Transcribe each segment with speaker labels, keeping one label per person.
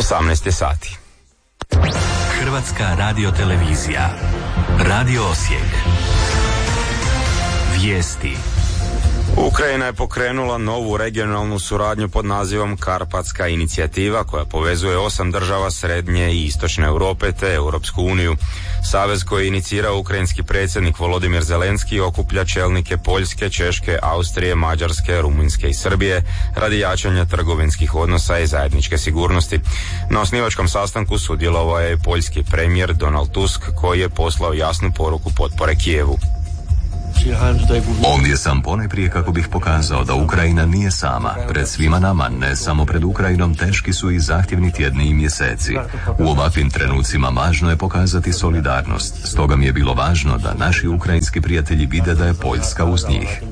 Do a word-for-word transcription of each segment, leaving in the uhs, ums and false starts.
Speaker 1: osamnaest je sati.
Speaker 2: Hrvatska radiotelevizija. Radio Osijek. Vijesti.
Speaker 1: Ukrajina je pokrenula novu regionalnu suradnju pod nazivom Karpatska inicijativa koja povezuje osam država srednje i istočne Europe te Europsku uniju. Savez koji je inicirao ukrajinski predsjednik Volodimir Zelenski okuplja čelnike Poljske, Češke, Austrije, Mađarske, Rumunjske i Srbije radi jačanja trgovinskih odnosa i zajedničke sigurnosti. Na osnivačkom sastanku sudjelovao je poljski premijer Donald Tusk koji je poslao jasnu poruku potpore Kijevu.
Speaker 3: Ovdje sam ponajprije kako bih pokazao da Ukrajina nije sama. Pred svima nama, ne samo pred Ukrajinom, teški su i zahtjevni tjedni i mjeseci. U ovakvim trenucima važno je pokazati solidarnost. Stoga mi je bilo važno da naši ukrajinski prijatelji vide da je Poljska uz njih.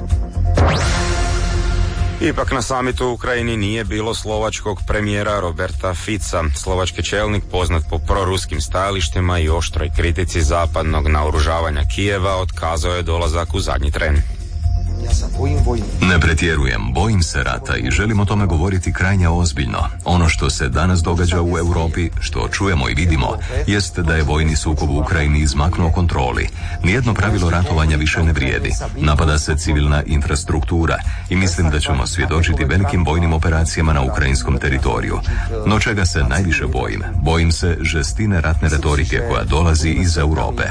Speaker 1: Ipak na samitu u Ukrajini nije bilo slovačkog premijera Roberta Fica. Slovački čelnik, poznat po proruskim stajalištima i oštroj kritici zapadnog naoružavanja Kijeva, otkazao je dolazak u zadnji tren.
Speaker 3: Ne pretjerujem, bojim se rata i želim o tome govoriti krajnje ozbiljno. Ono što se danas događa u Europi, što čujemo i vidimo, jest da je vojni sukob u Ukrajini izmaknuo kontroli. Nijedno pravilo ratovanja više ne vrijedi. Napada se civilna infrastruktura i mislim da ćemo svjedočiti velikim vojnim operacijama na ukrajinskom teritoriju. No čega se najviše bojim? Bojim se žestine ratne retorike koja dolazi iz Europe.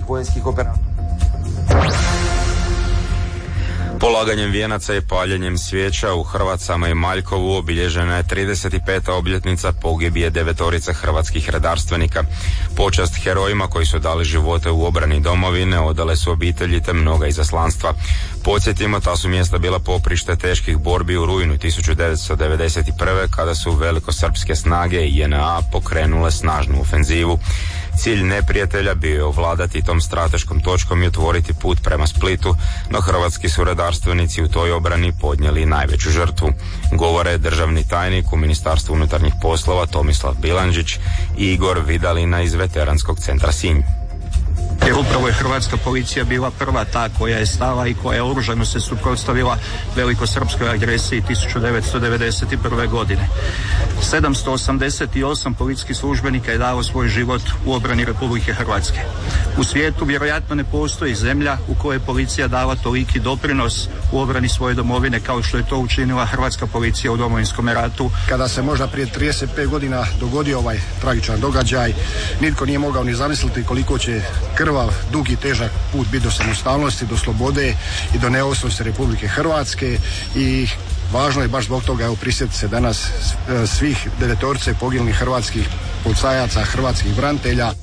Speaker 1: Polaganjem vijenaca i paljenjem svijeća u Hrvacama i Maljkovu obilježena je trideset peta obljetnica pogibije devetorice hrvatskih redarstvenika. Počast herojima koji su dali živote u obrani domovine odale su obitelji te mnoga izaslanstva. Podsjetimo, ta su mjesta bila poprište teških borbi u rujnu tisuću devetsto devedeset prve kada su velikosrpske snage i J N A pokrenule snažnu ofenzivu. Cilj neprijatelja bio je ovladati tom strateškom točkom i otvoriti put prema Splitu, no hrvatski su redarstvenici u toj obrani podnijeli najveću žrtvu. Govore državni tajnik u Ministarstvu unutarnjih poslova Tomislav Bilandžić i Igor Vidalina iz Veteranskog centra Sinj.
Speaker 4: Jer upravo je hrvatska policija bila prva ta koja je stala i koja je oružano se suprotstavila velikosrpskoj agresiji tisuću devetsto devedeset prve godine. sedamsto osamdeset osam policijskih službenika je dalo svoj život u obrani Republike Hrvatske. U svijetu vjerojatno ne postoji zemlja u kojoj je policija dala toliki doprinos u obrani svoje domovine kao što je to učinila hrvatska policija u Domovinskom ratu.
Speaker 5: Kada se možda prije trideset pet godina dogodio ovaj tragičan događaj, nitko nije mogao ni zamisliti koliko će krvav, dug i težak put biti do samostalnosti, do slobode i do neovisnosti Republike Hrvatske i važno je baš zbog toga evo prisjetiti se danas svih devetorice poginulih hrvatskih policajaca, hrvatskih branitelja.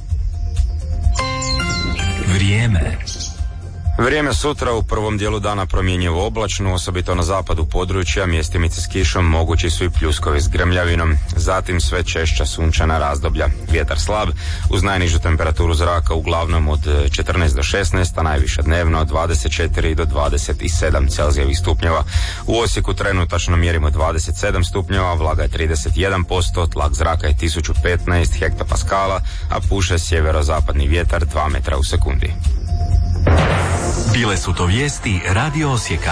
Speaker 2: Vrijeme.
Speaker 1: Vrijeme sutra u prvom dijelu dana promjenjivo oblačno, osobito na zapadu područja, mjestimice s kišom, mogući su i pljuskovi s grmljavinom. Zatim sve češća sunčana razdoblja. Vjetar slab, uz najnižu temperaturu zraka uglavnom od četrnaest do šesnaest, a najviše dnevno od dvadeset četiri do dvadeset sedam Celzijevih stupnjeva. U Osijeku trenutačno mjerimo dvadeset sedam stupnjeva, vlaga je trideset jedan posto, tlak zraka je tisuću petnaest hektopaskala, a puše sjeverozapadni vjetar dva metra u sekundi.
Speaker 2: Bile su to vijesti Radio Osijeka.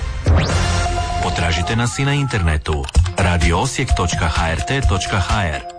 Speaker 2: Potražite nas i na internetu radio osijek točka h r t točka h r.